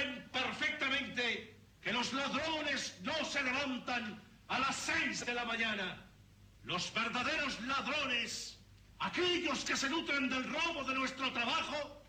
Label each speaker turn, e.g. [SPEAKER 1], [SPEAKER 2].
[SPEAKER 1] saben perfectamente que los ladrones no se levantan a las 6 de la mañana. Los verdaderos ladrones, aquellos que se nutren del robo de nuestro trabajo,